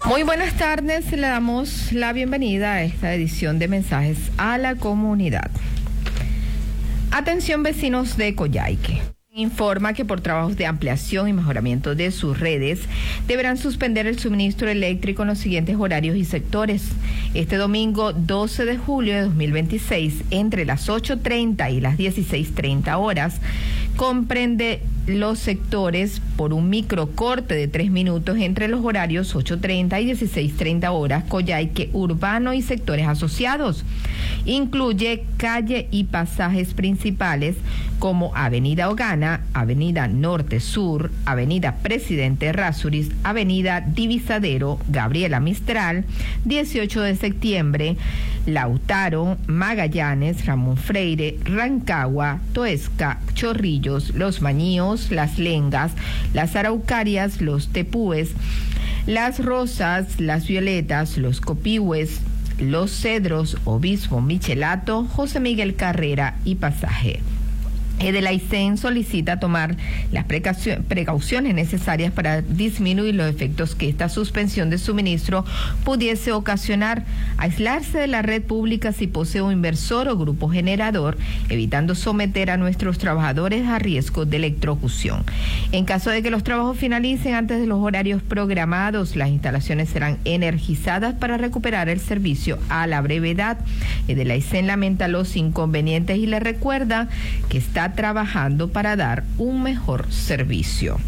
Muy buenas tardes, le damos la bienvenida a esta edición de Mensajes a la Comunidad. Atención vecinos de Coyhaique. Informa que por trabajos de ampliación y mejoramiento de sus redes deberán suspender el suministro eléctrico en los siguientes horarios y sectores. Este domingo 12 de julio de 2026, entre las 8:30 y las 16:30 horas, comprende los sectores por un microcorte de 3 minutos entre los horarios 8:30 y 16:30 horas, Coyhaique urbano y sectores asociados. Incluye calle y pasajes principales como Avenida Ogana, Avenida Norte Sur, Avenida Presidente Errázuriz, Avenida Divisadero, Gabriela Mistral, 18 de septiembre, Lautaro, Magallanes, Ramón Freire, Rancagua, Toesca, Chorrillos, Los Mañíos, Las Lengas, Las Araucarias, Los Tepúes, Las Rosas, Las Violetas, Los Copihue, Los Cedros, Obispo Michelato, José Miguel Carrera y Pasaje. Edelaicen solicita tomar las precauciones necesarias para disminuir los efectos que esta suspensión de suministro pudiese ocasionar, aislarse de la red pública si posee un inversor o grupo generador, evitando someter a nuestros trabajadores a riesgo de electrocución. En caso de que los trabajos finalicen antes de los horarios programados, las instalaciones serán energizadas para recuperar el servicio a la brevedad. Edelaicen lamenta los inconvenientes y le recuerda que está trabajando para dar un mejor servicio.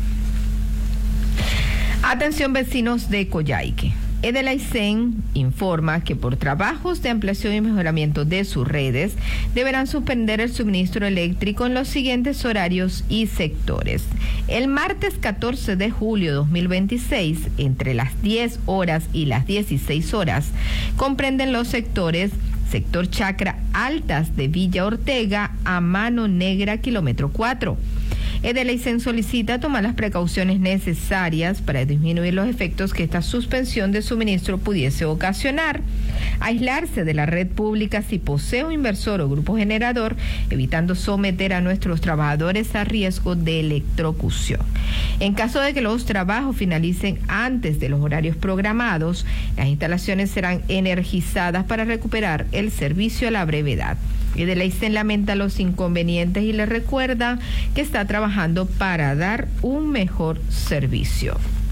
Atención vecinos de Coyhaique. Edelaicen informa que por trabajos de ampliación y mejoramiento de sus redes deberán suspender el suministro eléctrico en los siguientes horarios y sectores. El martes 14 de julio de 2026, entre las 10 horas y las 16 horas, comprenden los sectores Sector Chacra Altas de Villa Ortega a Mano Negra, kilómetro 4. Edelaicen solicita tomar las precauciones necesarias para disminuir los efectos que esta suspensión de suministro pudiese ocasionar, aislarse de la red pública si posee un inversor o grupo generador, evitando someter a nuestros trabajadores a riesgo de electrocución. En caso de que los trabajos finalicen antes de los horarios programados, las instalaciones serán energizadas para recuperar el servicio a la brevedad. Edelaicen lamenta los inconvenientes y le recuerda que está trabajando para dar un mejor servicio.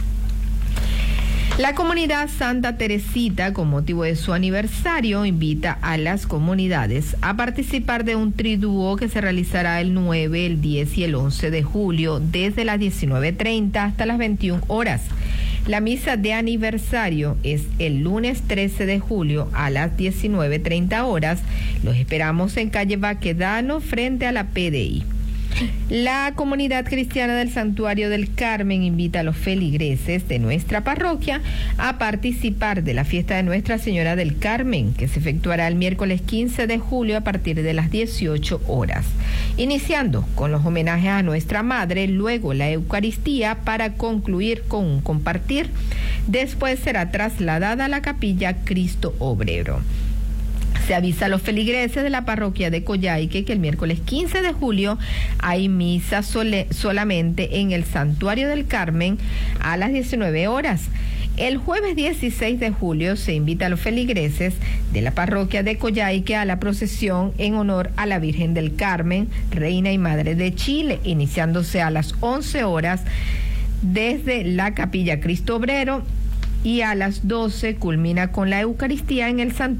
La comunidad Santa Teresita, con motivo de su aniversario, invita a las comunidades a participar de un triduo que se realizará el 9, el 10 y el 11 de julio desde las 19:30 hasta las 21 horas. La misa de aniversario es el lunes 13 de julio a las 19:30 horas. Los esperamos en calle Baquedano frente a la PDI. La comunidad cristiana del Santuario del Carmen invita a los feligreses de nuestra parroquia a participar de la fiesta de Nuestra Señora del Carmen, que se efectuará el miércoles 15 de julio a partir de las 18 horas. Iniciando con los homenajes a Nuestra Madre, luego la Eucaristía para concluir con un compartir. Después será trasladada a la capilla Cristo Obrero. Se avisa a los feligreses de la parroquia de Coyhaique que el miércoles 15 de julio hay misa solamente en el Santuario del Carmen a las 19 horas. El jueves 16 de julio se invita a los feligreses de la parroquia de Coyhaique a la procesión en honor a la Virgen del Carmen, Reina y Madre de Chile, iniciándose a las 11 horas desde la capilla Cristo Obrero, y a las 12 culmina con la Eucaristía en el Santuario